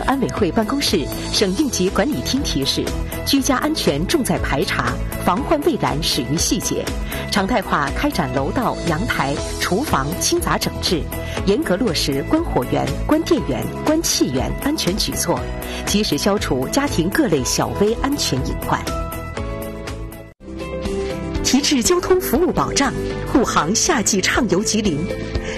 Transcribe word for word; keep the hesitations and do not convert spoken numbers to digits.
安委会办公室、省应急管理厅提示：居家安全重在排查，防患未然始于细节。常态化开展楼道、阳台、厨房清杂整治，严格落实关火源、关电源、关气源安全举措，及时消除家庭各类小微安全隐患。提质交通服务保障，护航夏季畅游吉林。